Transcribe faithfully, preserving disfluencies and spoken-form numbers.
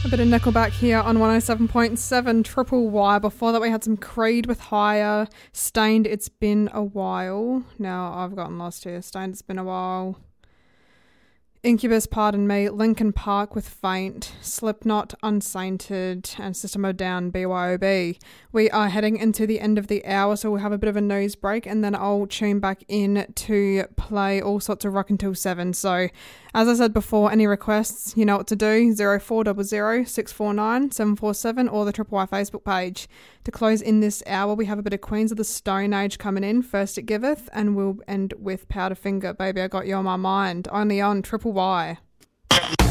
A bit of Nickelback here on one oh seven point seven Triple Y. Before that we had some Creed with Higher, Stained, It's Been a While. Now I've gotten lost here. Stained, It's Been a While. Incubus, Pardon Me, Linkin Park with Faint, Slipknot, Unsainted, and System of a Down, B Y O B. We are heading into the end of the hour, so we'll have a bit of a news break, and then I'll tune back in to play all sorts of rock until seven. So, as I said before, any requests, you know what to do, zero four zero zero six four nine seven four seven or the Triple Y Facebook page. To close in this hour, we have a bit of Queens of the Stone Age coming in, First It Giveth, and we'll end with Powderfinger, Baby I Got You On My Mind, only on Triple Y.